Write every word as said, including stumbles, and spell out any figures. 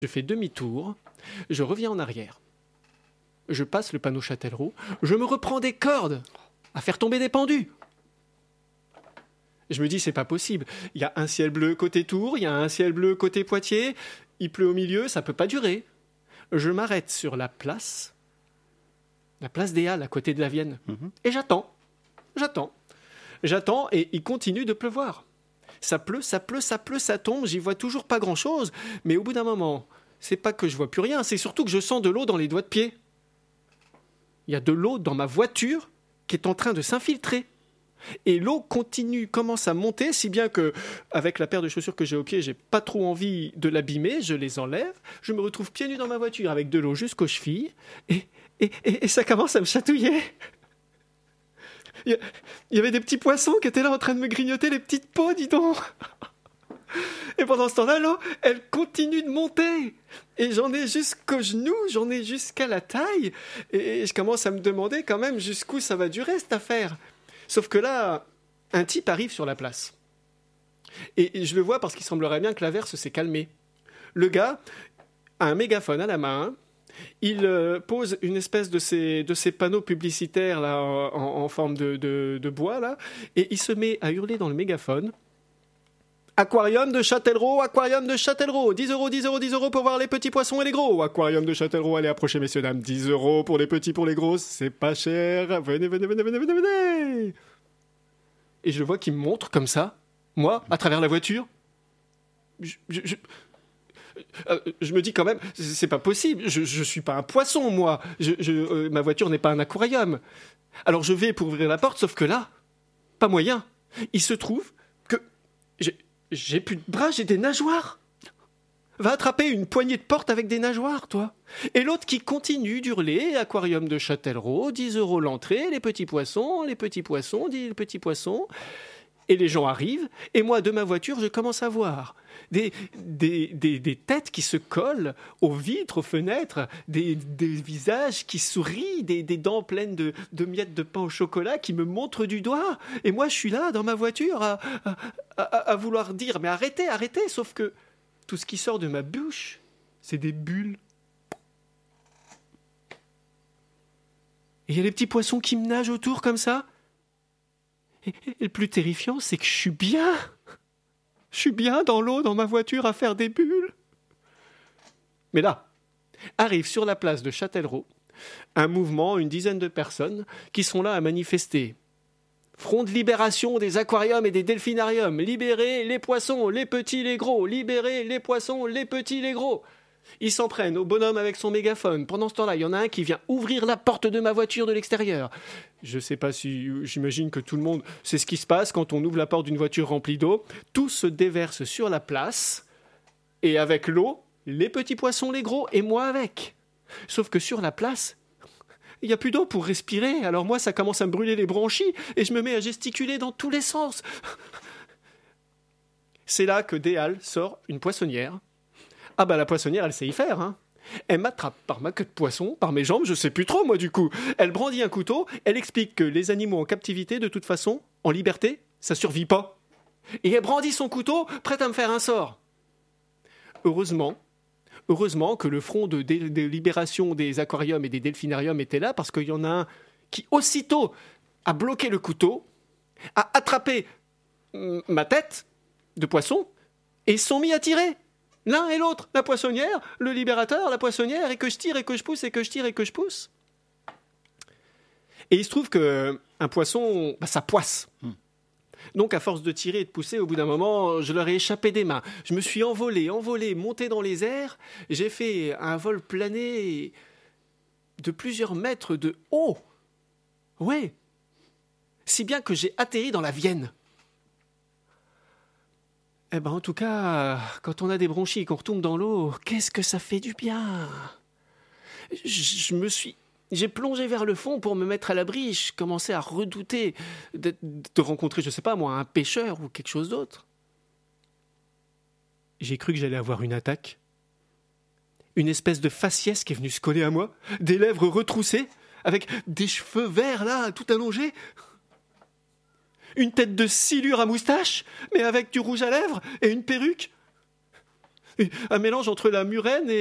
Je fais demi-tour, je reviens en arrière. Je passe le panneau Châtellerault, je me reprends des cordes à faire tomber des pendus. Je me dis, c'est pas possible. Il y a un ciel bleu côté Tours, il y a un ciel bleu côté Poitiers, il pleut au milieu, ça peut pas durer. Je m'arrête sur la place, la place des Halles, à côté de la Vienne, mmh. et j'attends, j'attends, j'attends, et il continue de pleuvoir. Ça pleut, ça pleut, ça pleut, ça tombe, j'y vois toujours pas grand-chose, mais au bout d'un moment, c'est pas que je vois plus rien, c'est surtout que je sens de l'eau dans les doigts de pied. Il y a de l'eau dans ma voiture qui est en train de s'infiltrer. Et l'eau continue, commence à monter, si bien que, avec la paire de chaussures que j'ai au pied, j'ai pas trop envie de l'abîmer, je les enlève, je me retrouve pieds nus dans ma voiture avec de l'eau jusqu'aux chevilles, et, et, et, et ça commence à me chatouiller. Il y avait des petits poissons qui étaient là en train de me grignoter les petites peaux, dis donc. Et pendant ce temps-là, l'eau, elle continue de monter. Et j'en ai jusqu'aux genoux, j'en ai jusqu'à la taille. Et je commence à me demander quand même jusqu'où ça va durer, cette affaire. Sauf que là, un type arrive sur la place. Et je le vois parce qu'il semblerait bien que l'averse s'est calmée. Le gars a un mégaphone à la main. Il euh, pose une espèce de ces, de ces panneaux publicitaires là, en, en forme de, de, de bois, là, et il se met à hurler dans le mégaphone. Aquarium de Châtellerault, aquarium de Châtellerault, dix euros, dix euros, dix euros pour voir les petits poissons et les gros. Aquarium de Châtellerault, allez approchez messieurs dames, dix euros pour les petits, pour les gros, c'est pas cher. Venez, venez, venez, venez, venez, venez. Et je vois qu'il me montre comme ça, moi, à travers la voiture. Je, je, je, euh, je me dis quand même, c'est pas possible, je, je suis pas un poisson, moi. Je, je, euh, ma voiture n'est pas un aquarium. Alors je vais pour ouvrir la porte, sauf que là, pas moyen. Il se trouve que j'ai, j'ai plus de bras, j'ai des nageoires. Va attraper une poignée de porte avec des nageoires, toi. Et l'autre qui continue d'hurler, aquarium de Châtellerault, dix euros l'entrée, les petits poissons, les petits poissons, dit les petits poissons. Et les gens arrivent, et moi, de ma voiture, je commence à voir des, des, des, des têtes qui se collent aux vitres, aux fenêtres, des, des visages qui sourient, des, des dents pleines de, de miettes de pain au chocolat qui me montrent du doigt. Et moi, je suis là, dans ma voiture, à, à, à, à vouloir dire « mais arrêtez, arrêtez !» Sauf que tout ce qui sort de ma bouche, c'est des bulles. Et il y a les petits poissons qui me nagent autour comme ça. Et, et le plus terrifiant, c'est que je suis bien. Je suis bien dans l'eau, dans ma voiture, à faire des bulles. Mais là, arrive sur la place de Châtellerault un mouvement, une dizaine de personnes qui sont là à manifester. Front de libération des aquariums et des delphinariums. Libérez les poissons, les petits, les gros. Libérez les poissons, les petits, les gros. Ils s'en prennent au bonhomme avec son mégaphone. Pendant ce temps-là, il y en a un qui vient ouvrir la porte de ma voiture de l'extérieur. Je sais pas si... J'imagine que tout le monde... C'est ce qui se passe quand on ouvre la porte d'une voiture remplie d'eau. Tout se déverse sur la place. Et avec l'eau, les petits poissons, les gros, et moi avec. Sauf que sur la place, il n'y a plus d'eau pour respirer. Alors moi, ça commence à me brûler les bronchies. Et je me mets à gesticuler dans tous les sens. C'est là que des Halles sort une poissonnière. Ah bah la poissonnière, elle sait y faire, hein. Elle m'attrape par ma queue de poisson, par mes jambes, je sais plus trop moi du coup. Elle brandit un couteau, elle explique que les animaux en captivité, de toute façon, en liberté, ça survit pas. Et elle brandit son couteau, prête à me faire un sort. Heureusement, heureusement que le front de, de, de libération des aquariums et des delphinariums était là, parce qu'il y en a un qui aussitôt a bloqué le couteau, a attrapé m- ma tête de poisson, et ils se sont mis à tirer. L'un et l'autre, la poissonnière, le libérateur, la poissonnière, et que je tire et que je pousse et que je tire et que je pousse. Et il se trouve qu'un poisson, bah, ça poisse. Mmh. Donc à force de tirer et de pousser, au bout d'un moment, je leur ai échappé des mains. Je me suis envolé, envolé, monté dans les airs. J'ai fait un vol plané de plusieurs mètres de haut. Ouais. Si bien que j'ai atterri dans la Vienne. Eh ben, en tout cas, quand on a des bronchies et qu'on retombe dans l'eau, qu'est-ce que ça fait du bien. Je me suis... J'ai plongé vers le fond pour me mettre à l'abri. Je commençais à redouter de, de rencontrer, je sais pas moi, un pêcheur ou quelque chose d'autre. J'ai cru que j'allais avoir une attaque. Une espèce de faciès qui est venue se coller à moi, des lèvres retroussées, avec des cheveux verts là, tout allongés. Une tête de silure à moustache, mais avec du rouge à lèvres et une perruque. Un mélange entre la murène et